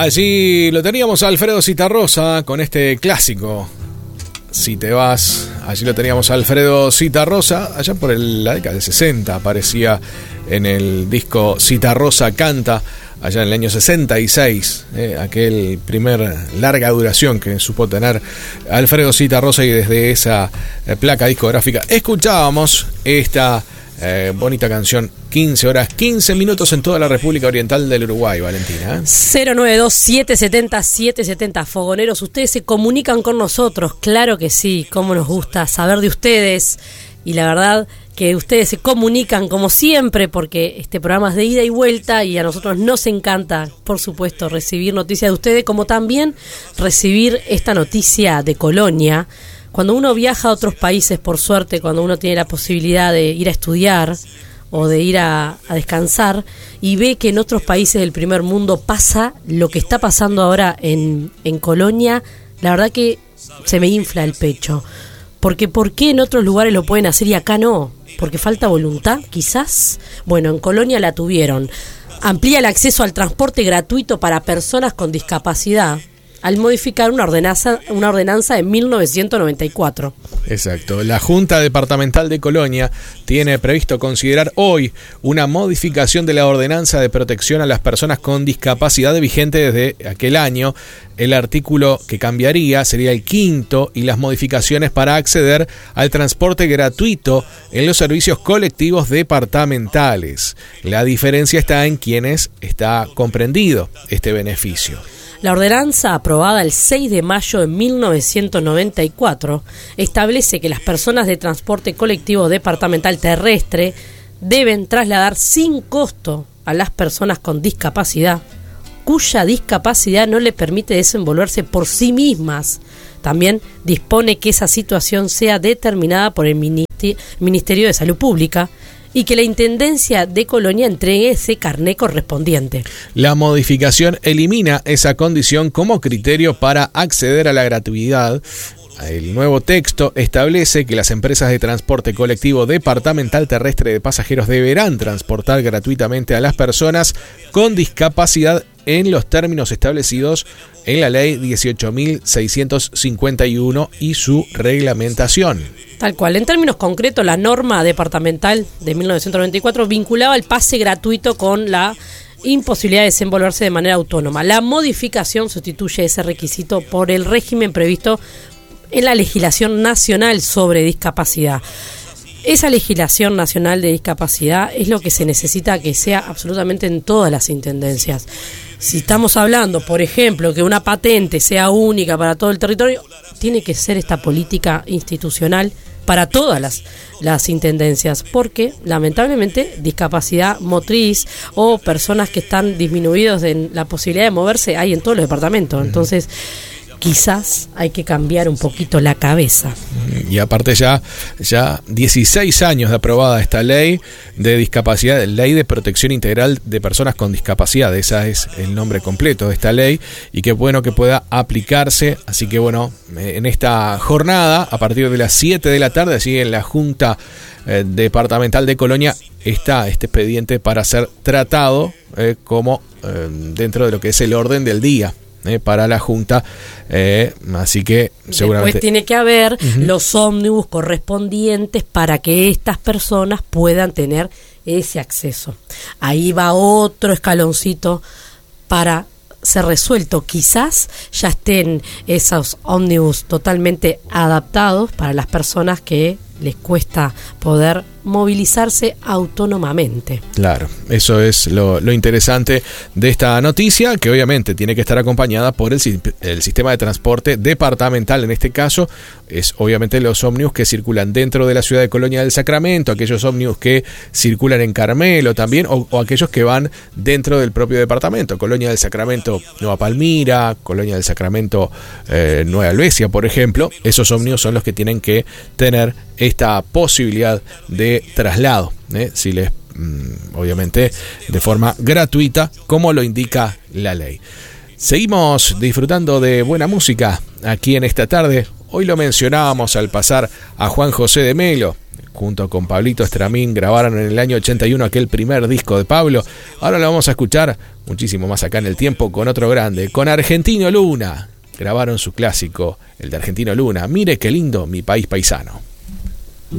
Allí lo teníamos a Alfredo Zitarrosa con este clásico, Si te vas. Allí lo teníamos a Alfredo Zitarrosa, allá por la década del 60, aparecía en el disco Zitarrosa Canta, allá en el año 66, aquel primer larga duración que supo tener Alfredo Zitarrosa, y desde esa placa discográfica escuchábamos esta bonita canción. 15 horas, 15 minutos en toda la República Oriental del Uruguay, Valentina. 092-770-770. Fogoneros, ustedes se comunican con nosotros, claro que sí, cómo nos gusta saber de ustedes. Y la verdad que ustedes se comunican como siempre, porque este programa es de ida y vuelta y a nosotros nos encanta, por supuesto, recibir noticias de ustedes, como también recibir esta noticia de Colonia. Cuando uno viaja a otros países, por suerte, cuando uno tiene la posibilidad de ir a estudiar o de ir a descansar, y ve que en otros países del primer mundo pasa lo que está pasando ahora en Colonia, la verdad que se me infla el pecho. Porque ¿por qué en otros lugares lo pueden hacer y acá no? ¿Porque falta voluntad, quizás? Bueno, en Colonia la tuvieron. Amplía el acceso al transporte gratuito para personas con discapacidad al modificar una ordenanza de 1994. Exacto. La Junta Departamental de Colonia tiene previsto considerar hoy una modificación de la ordenanza de protección a las personas con discapacidad vigente desde aquel año. El artículo que cambiaría sería el 5º, y las modificaciones para acceder al transporte gratuito en los servicios colectivos departamentales. La diferencia está en quienes está comprendido este beneficio. La ordenanza, aprobada el 6 de mayo de 1994, establece que las personas de transporte colectivo departamental terrestre deben trasladar sin costo a las personas con discapacidad, cuya discapacidad no le permite desenvolverse por sí mismas. También dispone que esa situación sea determinada por el Ministerio de Salud Pública y que la Intendencia de Colonia entregue ese carné correspondiente. La modificación elimina esa condición como criterio para acceder a la gratuidad. El nuevo texto establece que las empresas de transporte colectivo departamental terrestre de pasajeros deberán transportar gratuitamente a las personas con discapacidad en los términos establecidos en la Ley 18.651 y su reglamentación. Tal cual. En términos concretos, la norma departamental de 1994 vinculaba el pase gratuito con la imposibilidad de desenvolverse de manera autónoma. La modificación sustituye ese requisito por el régimen previsto en la legislación nacional sobre discapacidad. Esa legislación nacional de discapacidad es lo que se necesita que sea absolutamente en todas las intendencias. Si estamos hablando, por ejemplo, que una patente sea única para todo el territorio, tiene que ser esta política institucional para todas las intendencias, porque lamentablemente discapacidad motriz o personas que están disminuidos en la posibilidad de moverse hay en todos los departamentos. Entonces, quizás hay que cambiar un poquito la cabeza. Y aparte ya 16 años de aprobada esta ley de discapacidad, Ley de Protección Integral de Personas con Discapacidad. Esa es el nombre completo de esta ley, y qué bueno que pueda aplicarse. Así que bueno, en esta jornada, a partir de las 7 de la tarde, así en la Junta Departamental de Colonia, está este expediente para ser tratado como dentro de lo que es el orden del día para la Junta, así que seguramente después tiene que haber los ómnibus correspondientes para que estas personas puedan tener ese acceso. Ahí va otro escaloncito para ser resuelto. Quizás ya estén esos ómnibus totalmente adaptados para las personas que les cuesta poder movilizarse autónomamente. Claro, eso es lo interesante de esta noticia, que obviamente tiene que estar acompañada por el sistema de transporte departamental. En este caso es obviamente los ómnibus que circulan dentro de la ciudad de Colonia del Sacramento, aquellos ómnibus que circulan en Carmelo también, o aquellos que van dentro del propio departamento. Colonia del Sacramento, Nueva Palmira, Colonia del Sacramento, Nueva Alvesia, por ejemplo. Esos ómnibus son los que tienen que tener esta posibilidad de traslado, si les obviamente de forma gratuita, como lo indica la ley. Seguimos disfrutando de buena música aquí en esta tarde. Hoy lo mencionábamos al pasar a Juan José de Melo, junto con Pablito Estramín, grabaron en el año 81 aquel primer disco de Pablo. Ahora lo vamos a escuchar muchísimo más acá en el tiempo con otro grande, con Argentino Luna. Grabaron su clásico, el de Argentino Luna, Mire qué lindo mi país paisano.